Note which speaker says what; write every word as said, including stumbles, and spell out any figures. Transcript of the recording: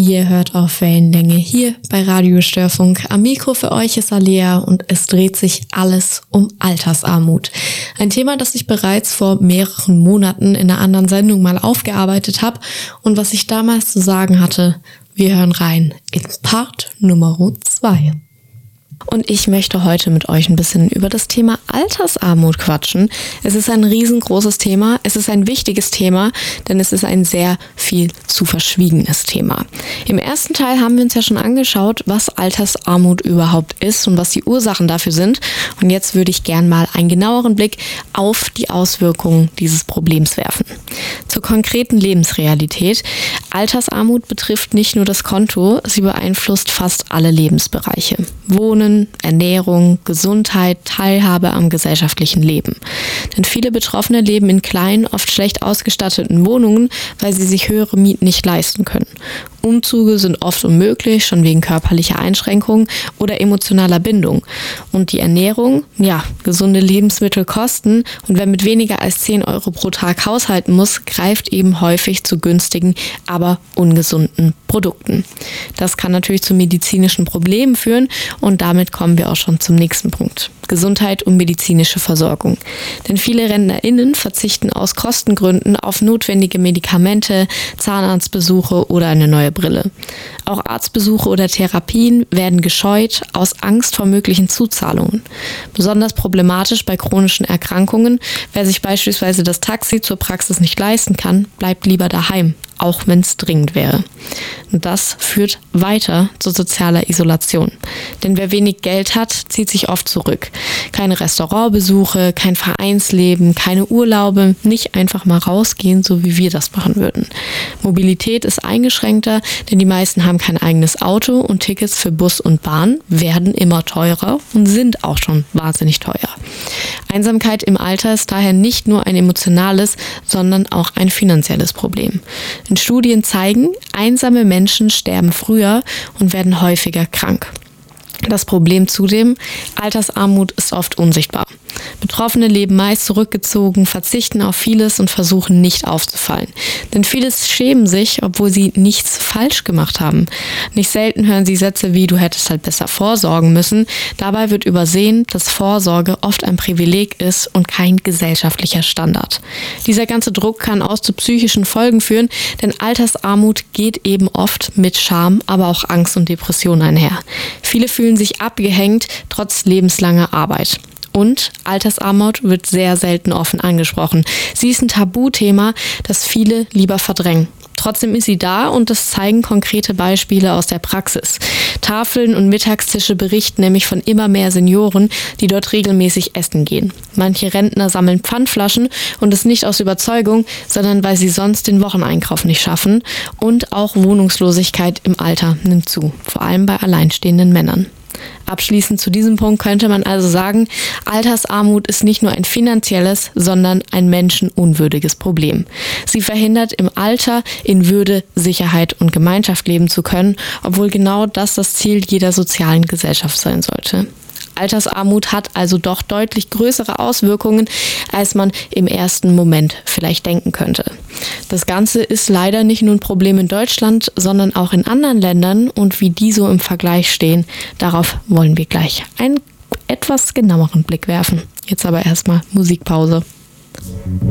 Speaker 1: Ihr hört auf Wellenlänge hier bei Radio Störfunk. Am Mikro für euch ist Alea und es dreht sich alles um Altersarmut. Ein Thema, das ich bereits vor mehreren Monaten in einer anderen Sendung mal aufgearbeitet habe und was ich damals zu sagen hatte. Wir hören rein in Part Nummer zwei. Und ich möchte heute mit euch ein bisschen über das Thema Altersarmut quatschen. Es ist ein riesengroßes Thema, es ist ein wichtiges Thema, denn es ist ein sehr viel zu verschwiegenes Thema. Im ersten Teil haben wir uns ja schon angeschaut, was Altersarmut überhaupt ist und was die Ursachen dafür sind. Und jetzt würde ich gern mal einen genaueren Blick auf die Auswirkungen dieses Problems werfen. Zur konkreten Lebensrealität. Altersarmut betrifft nicht nur das Konto, sie beeinflusst fast alle Lebensbereiche. Wohnen, Ernährung, Gesundheit, Teilhabe am gesellschaftlichen Leben. Denn viele Betroffene leben in kleinen, oft schlecht ausgestatteten Wohnungen, weil sie sich höhere Mieten nicht leisten können. Umzüge sind oft unmöglich, schon wegen körperlicher Einschränkungen oder emotionaler Bindung. Und die Ernährung, ja, gesunde Lebensmittel kosten und wer mit weniger als zehn Euro pro Tag haushalten muss, greift eben häufig zu günstigen, aber ungesunden Produkten. Das kann natürlich zu medizinischen Problemen führen und damit kommen wir auch schon zum nächsten Punkt. Gesundheit und medizinische Versorgung. Denn viele RentnerInnen verzichten aus Kostengründen auf notwendige Medikamente, Zahnarztbesuche oder eine neue Brille. Auch Arztbesuche oder Therapien werden gescheut aus Angst vor möglichen Zuzahlungen. Besonders problematisch bei chronischen Erkrankungen. Wer sich beispielsweise das Taxi zur Praxis nicht leisten kann, bleibt lieber daheim, auch wenn es dringend wäre. Und das führt weiter zu sozialer Isolation. Denn wer wenig Geld hat, zieht sich oft zurück. Keine Restaurantbesuche, kein Vereinsleben, keine Urlaube, nicht einfach mal rausgehen, so wie wir das machen würden. Mobilität ist eingeschränkter, denn die meisten haben kein eigenes Auto und Tickets für Bus und Bahn werden immer teurer und sind auch schon wahnsinnig teuer. Einsamkeit im Alter ist daher nicht nur ein emotionales, sondern auch ein finanzielles Problem. Denn Studien zeigen, einsame Menschen sterben früher und werden häufiger krank. Das Problem zudem, Altersarmut ist oft unsichtbar. Betroffene leben meist zurückgezogen, verzichten auf vieles und versuchen nicht aufzufallen. Denn viele schämen sich, obwohl sie nichts falsch gemacht haben. Nicht selten hören sie Sätze wie, du hättest halt besser vorsorgen müssen. Dabei wird übersehen, dass Vorsorge oft ein Privileg ist und kein gesellschaftlicher Standard. Dieser ganze Druck kann auch zu psychischen Folgen führen, denn Altersarmut geht eben oft mit Scham, aber auch Angst und Depression einher. Viele fühlen sich abgehängt, trotz lebenslanger Arbeit. Und Altersarmut wird sehr selten offen angesprochen. Sie ist ein Tabuthema, das viele lieber verdrängen. Trotzdem ist sie da und das zeigen konkrete Beispiele aus der Praxis. Tafeln und Mittagstische berichten nämlich von immer mehr Senioren, die dort regelmäßig essen gehen. Manche Rentner sammeln Pfandflaschen und es nicht aus Überzeugung, sondern weil sie sonst den Wocheneinkauf nicht schaffen. Und auch Wohnungslosigkeit im Alter nimmt zu, vor allem bei alleinstehenden Männern. Abschließend zu diesem Punkt könnte man also sagen, Altersarmut ist nicht nur ein finanzielles, sondern ein menschenunwürdiges Problem. Sie verhindert im Alter in Würde, Sicherheit und Gemeinschaft leben zu können, obwohl genau das das Ziel jeder sozialen Gesellschaft sein sollte. Altersarmut hat also doch deutlich größere Auswirkungen, als man im ersten Moment vielleicht denken könnte. Das Ganze ist leider nicht nur ein Problem in Deutschland, sondern auch in anderen Ländern und wie die so im Vergleich stehen, darauf wollen wir gleich einen etwas genaueren Blick werfen. Jetzt aber erstmal Musikpause.